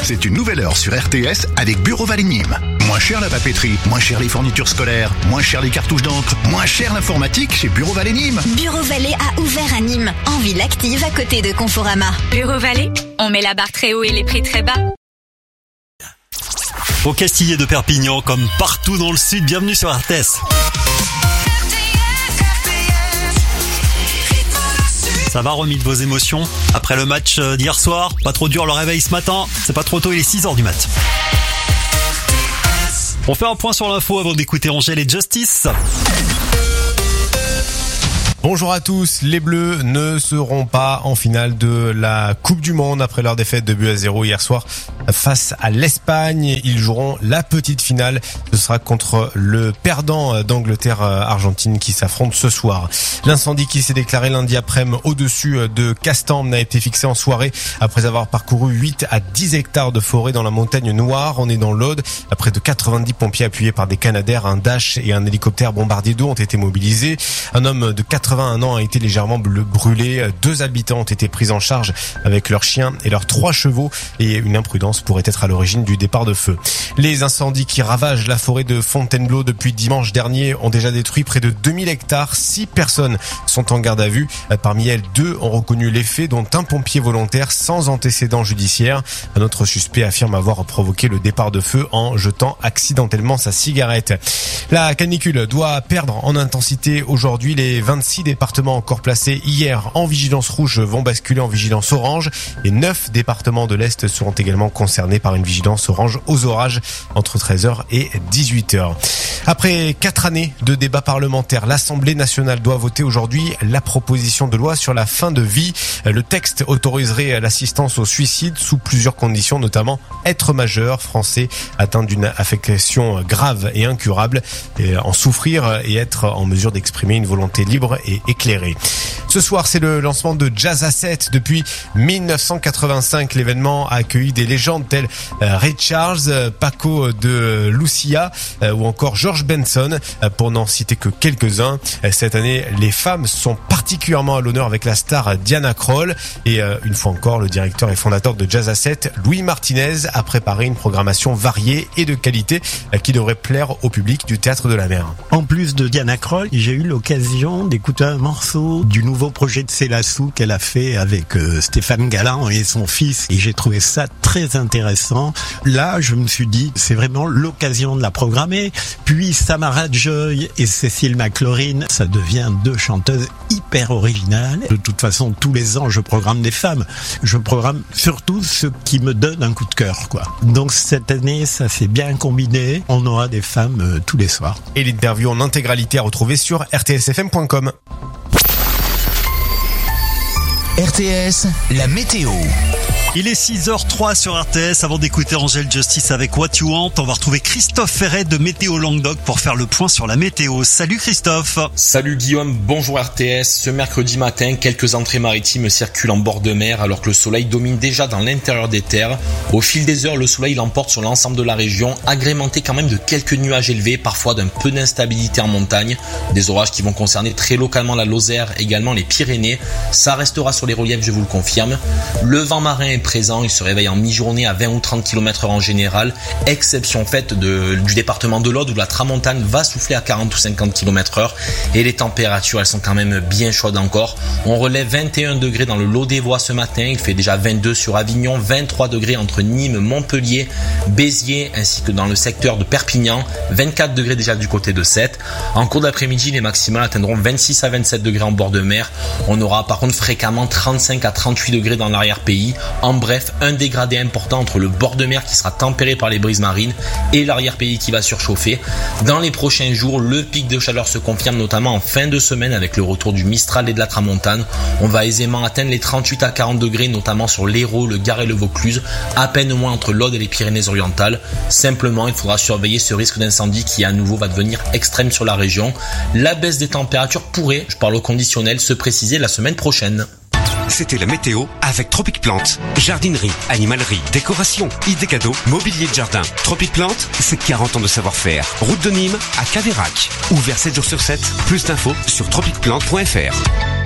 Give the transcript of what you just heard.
C'est une nouvelle heure sur RTS avec Bureau Vallée Nîmes. Moins cher la papeterie, moins cher les fournitures scolaires, moins cher les cartouches d'encre, moins cher l'informatique chez Bureau Vallée Nîmes. Bureau Vallée a ouvert à Nîmes, en ville active à côté de Conforama. Bureau Vallée, on met la barre très haut et les prix très bas. Au Castillet de Perpignan, comme partout dans le sud, bienvenue sur RTS. Ça va, remis de vos émotions après le match d'hier soir? Pas trop dur le réveil ce matin? C'est pas trop tôt, il est 6h du mat. On fait un point sur l'info avant d'écouter Angèle et Justice. Bonjour à tous, les Bleus ne seront pas en finale de la Coupe du Monde après leur défaite de 2-0 hier soir face à l'Espagne. Ils joueront la petite finale, ce sera contre le perdant d'Angleterre-Argentine qui s'affronte ce soir. L'incendie qui s'est déclaré lundi après-midi au-dessus de Castembre a été fixé en soirée après avoir parcouru 8 à 10 hectares de forêt dans la montagne Noire. On est dans l'Aude. Près de 90 pompiers appuyés par des Canadair, un Dash et un hélicoptère bombardier d'eau ont été mobilisés. Un homme de 81 ans a été légèrement brûlé. 2 habitants ont été pris en charge avec leurs chiens et leurs 3 chevaux et une imprudence pourrait être à l'origine du départ de feu. Les incendies qui ravagent la forêt de Fontainebleau depuis dimanche dernier ont déjà détruit près de 2000 hectares. 6 personnes sont en garde à vue. Parmi elles, 2 ont reconnu les faits, dont un pompier volontaire sans antécédent judiciaire. Un autre suspect affirme avoir provoqué le départ de feu en jetant accidentellement sa cigarette. La canicule doit perdre en intensité aujourd'hui. Les 26 départements encore placés hier en vigilance rouge vont basculer en vigilance orange. Les 9 départements de l'Est seront également concernés par une vigilance orange aux orages entre 13h et 18h. Après 4 années de débats parlementaires, l'Assemblée nationale doit voter aujourd'hui la proposition de loi sur la fin de vie. Le texte autoriserait l'assistance au suicide sous plusieurs conditions, notamment être majeur, français, atteint d'une affection grave et incurable, et en souffrir et être en mesure d'exprimer une volonté libre et éclairée. Ce soir, c'est le lancement de Jazz à 7. Depuis 1985, l'événement a accueilli des légendes telles Ray Charles, Paco de Lucia ou encore George Benson, pour n'en citer que quelques-uns. Cette année, les femmes sont particulièrement à l'honneur avec la star Diana Krall. Et une fois encore, le directeur et fondateur de Jazz à 7, Louis Martinez, a préparé une programmation variée et de qualité qui devrait plaire au public du Théâtre de la Mer. En plus de Diana Krall, j'ai eu l'occasion d'écouter un morceau du nouveau projet de Célassou qu'elle a fait avec Stéphane Galland et son fils, et j'ai trouvé ça très intéressant. Là, je me suis dit, c'est vraiment l'occasion de la programmer. Puis Samara Joy et Cécile McLaurin, ça devient 2 chanteuses hyper originales. De toute façon, tous les ans, je programme des femmes. Je programme surtout ce qui me donne un coup de cœur, quoi. Donc cette année, ça s'est bien combiné. On aura des femmes tous les soirs. Et l'interview en intégralité à retrouver sur rtsfm.com. RTS, la météo. Il est 6h03 sur RTS. Avant d'écouter Angèle Justice avec What You Want, on va retrouver Christophe Ferret de Météo Languedoc pour faire le point sur la météo. Salut Christophe. Salut Guillaume, bonjour RTS. Ce mercredi matin, quelques entrées maritimes circulent en bord de mer alors que le soleil domine déjà dans l'intérieur des terres. Au fil des heures, le soleil l'emporte sur l'ensemble de la région, agrémenté quand même de quelques nuages élevés, parfois d'un peu d'instabilité en montagne. Des orages qui vont concerner très localement la Lozère, également les Pyrénées. Ça restera sur les reliefs, je vous le confirme. Le vent marin est présent, il se réveille en mi-journée à 20 ou 30 km/h en général, exception faite du département de l'Aude où la tramontane va souffler à 40 ou 50 km/h et les températures elles sont quand même bien chaudes encore. On relève 21 degrés dans le Lot-des-Voies ce matin, il fait déjà 22 sur Avignon, 23 degrés entre Nîmes, Montpellier, Béziers ainsi que dans le secteur de Perpignan, 24 degrés déjà du côté de Sète. En cours d'après-midi, les maximales atteindront 26 à 27 degrés en bord de mer. On aura par contre fréquemment 35 à 38 degrés dans l'arrière-pays. En bref, un dégradé important entre le bord de mer qui sera tempéré par les brises marines et l'arrière-pays qui va surchauffer. Dans les prochains jours, le pic de chaleur se confirme notamment en fin de semaine avec le retour du Mistral et de la Tramontane. On va aisément atteindre les 38 à 40 degrés, notamment sur l'Hérault, le Gard et le Vaucluse, à peine moins entre l'Aude et les Pyrénées-Orientales. Simplement, il faudra surveiller ce risque d'incendie qui à nouveau va devenir extrême sur la région. La baisse des températures pourrait, je parle au conditionnel, se préciser la semaine prochaine. C'était la météo avec Tropic Plante. Jardinerie, animalerie, décoration, idées cadeaux, mobilier de jardin. Tropic Plante, c'est 40 ans de savoir-faire. Route de Nîmes à Caveyrac. Ouvert 7 jours sur 7. Plus d'infos sur tropicplante.fr.